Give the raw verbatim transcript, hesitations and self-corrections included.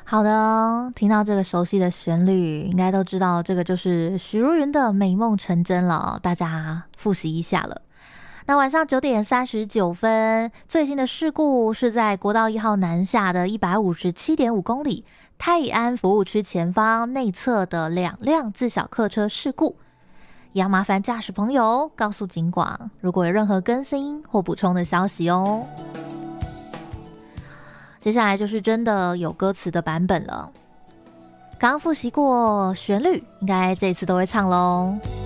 好的，听到这个熟悉的旋律，应该都知道这个就是许茹芸的《美梦成真》了，大家复习一下了。那晚上九点三十九分，最新的事故是在国道一号南下的一百五十七点五公里泰安服务区前方内侧的两辆自小客车事故。一样麻烦驾驶朋友告诉警广，如果有任何更新或补充的消息哦。接下来就是真的有歌词的版本了，刚复习过旋律，应该这一次都会唱咯。